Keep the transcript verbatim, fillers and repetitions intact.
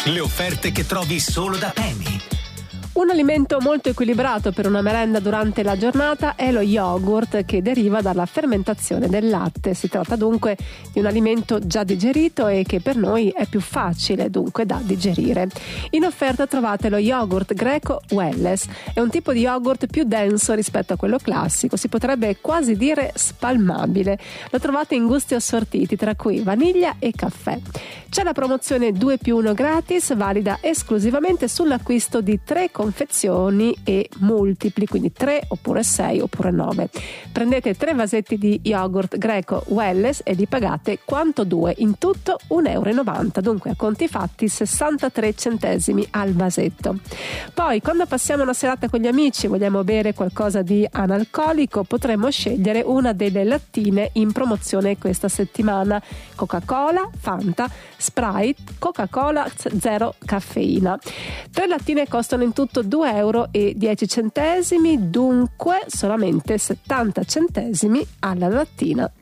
Le offerte che trovi solo da Penny. Un alimento molto equilibrato per una merenda durante la giornata è lo yogurt, che deriva dalla fermentazione del latte. Si tratta dunque di un alimento già digerito e che per noi è più facile dunque da digerire. In offerta trovate lo yogurt greco Welless. È un tipo di yogurt più denso rispetto a quello classico, si potrebbe quasi dire spalmabile. Lo trovate in gusti assortiti, tra cui vaniglia e caffè. C'è la promozione due più uno gratis, valida esclusivamente sull'acquisto di tre confezioni e multipli, quindi tre oppure sei oppure nove. Prendete tre vasetti di yogurt greco Welless e li pagate quanto due, in tutto un euro e novanta, dunque a conti fatti sessantatré centesimi al vasetto. Poi quando passiamo una serata con gli amici e vogliamo bere qualcosa di analcolico, potremmo scegliere una delle lattine in promozione questa settimana: Coca-Cola, Fanta, Sprite, Coca-Cola zero caffeina. Tre lattine costano in tutto due euro e dieci centesimi, dunque solamente settanta centesimi alla lattina.